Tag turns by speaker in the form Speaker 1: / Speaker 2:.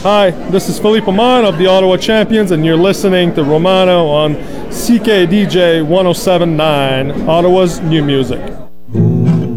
Speaker 1: Hi, this is Philippe Amon of the Ottawa Champions, and you're listening to Romano on CKDJ 1079, Ottawa's new music.